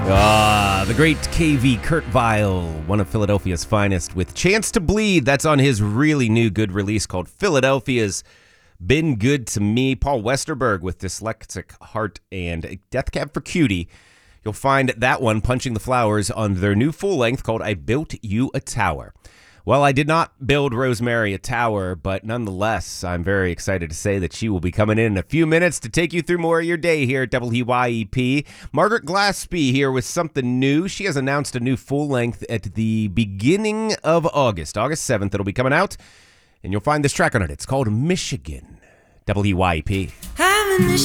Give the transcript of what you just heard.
The great KV Kurt Vile, one of Philadelphia's finest, with Chance to Bleed. That's on his really new good release called Philadelphia's Been Good to Me. Paul Westerberg with Dyslexic Heart and Death Cab for Cutie. You'll find that one, Punching the Flowers, on their new full length called I Built You a Tower. Well, I did not build Rosemary a tower, but nonetheless, I'm very excited to say that she will be coming in a few minutes to take you through more of your day here at WYEP. Margaret Glaspie here with something new. She has announced a new full-length at the beginning of August 7th. It'll be coming out, and you'll find this track on it. It's called Michigan. WYEP. I'm in Michigan.